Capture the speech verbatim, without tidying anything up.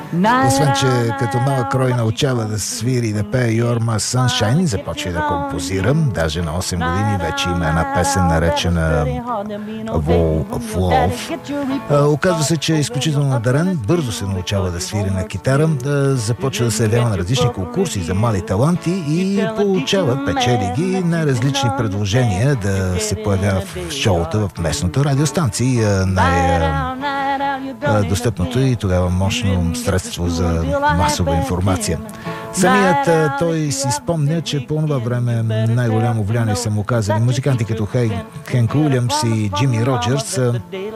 Освен, че като малък Рой научава да свири и да пее You're My Sunshine, започва да композира. Даже на осем години вече има една песен, наречена Wall of Love. Оказва се, че е изключително надарен, бързо се научава да свири на китара, да започва да се явява на различни конкурси за млади таланти и получава, печели ги, най-различни предложения да се появява в шоута в местната радиостанция. Най-достъпното и тогава мощно средство за масова информация. Самият той си спомня, че по това време най-голямо влияние са му казали музиканти като Хенк Уилямс и Джими Роджерс.